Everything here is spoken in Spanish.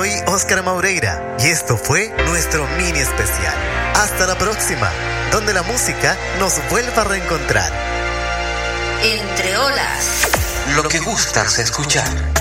Soy Óscar Maureira y esto fue nuestro mini especial. Hasta la próxima, donde la música nos vuelva a reencontrar. Entre olas. Lo que gustas escuchar.